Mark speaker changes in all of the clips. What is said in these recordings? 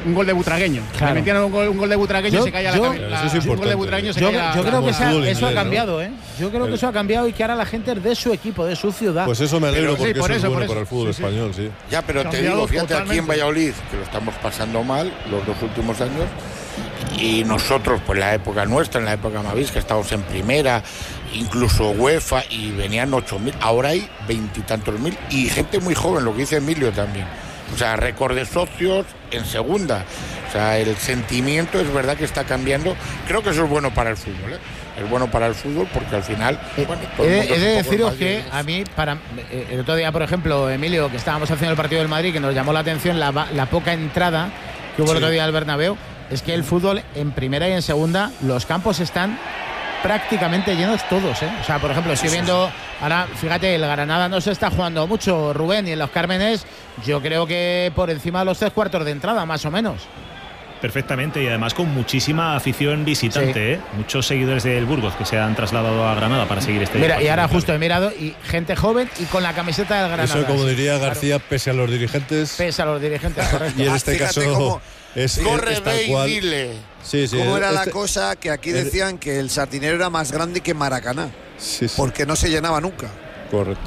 Speaker 1: un gol de Butragueño.
Speaker 2: Claro.
Speaker 1: Le metían un gol de Butragueño y se caía
Speaker 3: un gol de Butragueño se caía.
Speaker 2: Yo creo que eso ha
Speaker 3: ¿no?
Speaker 2: cambiado, ¿eh? Yo creo que eso ha cambiado y que ahora la gente es de su equipo, de su ciudad.
Speaker 3: Pues eso me alegro, porque
Speaker 1: por
Speaker 3: eso es
Speaker 1: eso,
Speaker 3: bueno
Speaker 1: por
Speaker 3: para el fútbol español, sí.
Speaker 4: Ya, pero te digo, fíjate, aquí en Valladolid, que lo estamos pasando mal los 2 últimos años, y nosotros, pues la época nuestra, en la época Mavis, que estábamos en primera, incluso UEFA, y venían 8.000, ahora hay 20 y tantos mil, y gente muy joven, lo que dice Emilio también. O sea, récord de socios en segunda. O sea, el sentimiento es verdad que está cambiando. Creo que eso es bueno para el fútbol, ¿eh? Es bueno para el fútbol porque al final… bueno,
Speaker 2: He de deciros que a mí, el otro día, por ejemplo, Emilio, que estábamos haciendo el partido del Madrid, que nos llamó la atención la poca entrada que hubo el otro día al Bernabéu, es que el fútbol en primera y en segunda, los campos están prácticamente llenos todos, ¿eh? O sea, por ejemplo, estoy viendo… Ahora, fíjate, el Granada no se está jugando mucho, Rubén, y en los Cármenes yo creo que por encima de los 3/4 de entrada, más o menos.
Speaker 5: Perfectamente, y además con muchísima afición visitante, muchos seguidores del Burgos que se han trasladado a Granada para seguir este
Speaker 2: Mira, y ahora justo he mirado, y gente joven y con la camiseta del Granada.
Speaker 3: Eso, como diría García, pese a los dirigentes.
Speaker 2: Pese a los dirigentes, correcto.
Speaker 3: Y en este caso es tal cual. Sí,
Speaker 6: ¿Cómo era la cosa? Que aquí decían que el Sardinero era más grande que Maracaná, porque no se llenaba nunca.
Speaker 3: Correcto.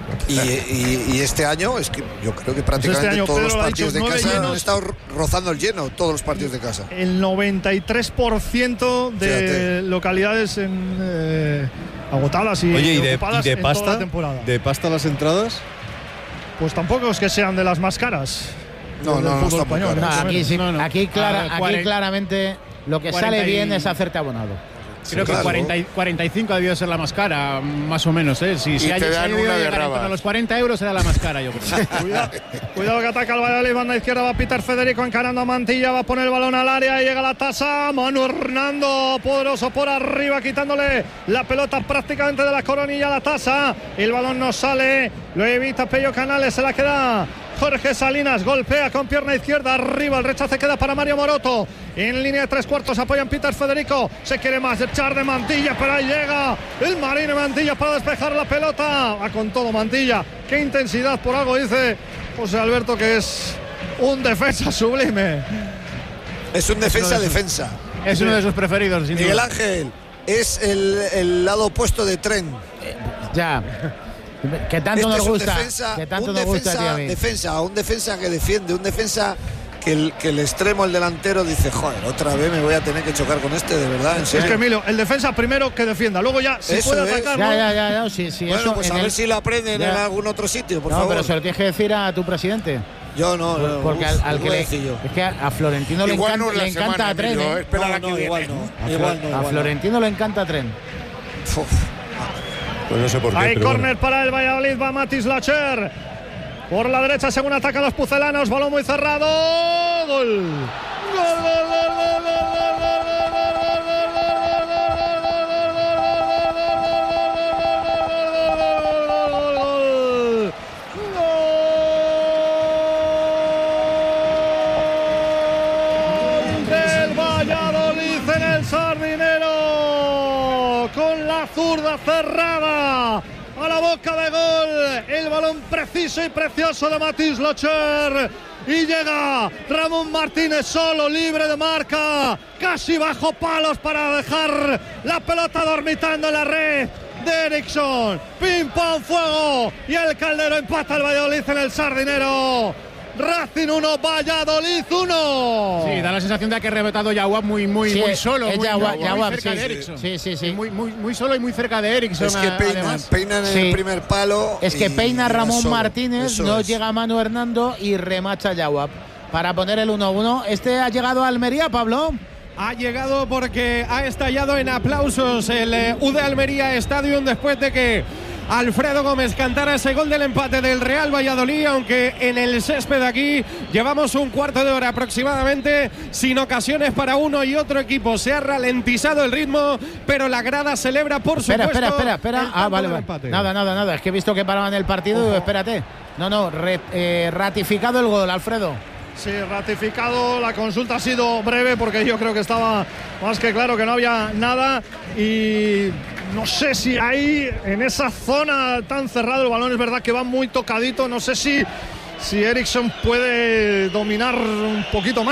Speaker 6: Y este año es que yo creo que prácticamente todos los partidos de casa han estado rozando el lleno, todos los partidos de casa.
Speaker 7: El 93% de localidades agotadas y ocupadas en toda la temporada.
Speaker 3: ¿De pasta las entradas?
Speaker 7: Pues tampoco es que sean de las más caras.
Speaker 6: No, está español.
Speaker 2: Aquí claramente lo que sale bien es hacerte abonado.
Speaker 1: Creo que 45 ha debido ser la más cara, más o menos, ¿eh? Si
Speaker 4: te dan una de rabas.
Speaker 1: A los 40 euros era la más cara, yo creo.
Speaker 7: Cuidado que ataca el Valladolid, banda izquierda, va Peter Federico encarando a Mantilla, va a poner el balón al área y llega la tasa. Manu Hernando, poderoso por arriba, quitándole la pelota prácticamente de la coronilla a la tasa. El balón no sale, lo evita Pello Canales, se la queda Jorge Salinas, golpea con pierna izquierda arriba, el rechace queda para Mario Moroto. En línea de 3/4 apoyan Peter Federico, se quiere más echar de Mantilla, pero ahí llega el Marino Mantilla para despejar la pelota. Va con todo Mantilla, qué intensidad, por algo dice José Alberto que es un defensa sublime.
Speaker 6: Es un defensa.
Speaker 1: Es uno de sus preferidos, sin
Speaker 6: Miguel
Speaker 1: duda.
Speaker 6: Ángel, es el lado opuesto de Tren.
Speaker 2: Ya. Que tanto nos gusta.
Speaker 6: Que tanto nos gusta un defensa que defiende, un defensa que el extremo, el delantero, dice, joder, otra vez me voy a tener que chocar con este, de verdad, en serio.
Speaker 7: Es que Emilio, el defensa primero que defienda, luego ya si
Speaker 6: eso
Speaker 7: puede atacar.
Speaker 2: Ya, sí,
Speaker 6: bueno,
Speaker 2: eso
Speaker 6: pues a ver si lo aprenden en algún otro sitio, por favor.
Speaker 2: No, pero se lo tienes que decir a tu presidente.
Speaker 6: Yo no,
Speaker 2: porque al que es que a Florentino le encanta a Tren. A Florentino le encanta a Tren.
Speaker 3: Pues no sé por qué.
Speaker 7: Hay córner para el Valladolid, va Matis Lacher. Por la derecha, según atacan los pucelanos, balón muy cerrado. Gol. Del Valladolid en el Sardinero. Con la zurda cerrada. A la boca de gol, el balón preciso y precioso de Matis Lacher. Y llega Ramón Martínez solo, libre de marca, casi bajo palos para dejar la pelota dormitando en la red de Eriksson. Pim pam fuego y el Caldero empata el Valladolid en el Sardinero. Racing 1, Valladolid 1.
Speaker 1: Sí, da la sensación de que ha rebotado Yaguab muy solo.
Speaker 2: Es
Speaker 1: muy
Speaker 2: Yaguab,
Speaker 1: cerca de Eriksson.
Speaker 2: Sí.
Speaker 1: Muy solo y muy cerca de Eriksson.
Speaker 6: Es que peinan en el primer palo.
Speaker 2: Es que peina Ramón
Speaker 6: solo.
Speaker 2: Martínez, no llega Manu Hernando y remacha Yaguab para poner el 1-1. Este ha llegado a Almería, Pablo.
Speaker 8: Ha llegado porque ha estallado en aplausos el UD Almería Stadium después de que Alfredo Gómez cantara ese gol del empate del Real Valladolid, aunque en el césped aquí llevamos un cuarto de hora aproximadamente sin ocasiones para uno y otro equipo. Se ha ralentizado el ritmo, pero la grada celebra por supuesto.
Speaker 2: Espera. Vale.
Speaker 8: Empate.
Speaker 2: Nada. Es que he visto que paraban el partido. Ojo. Espérate. Ratificado el gol, Alfredo.
Speaker 7: Sí, ratificado. La consulta ha sido breve porque yo creo que estaba más que claro que no había nada. Y no sé si ahí, en esa zona tan cerrada, el balón es verdad que va muy tocadito. No sé si Eriksson puede dominar un poquito más.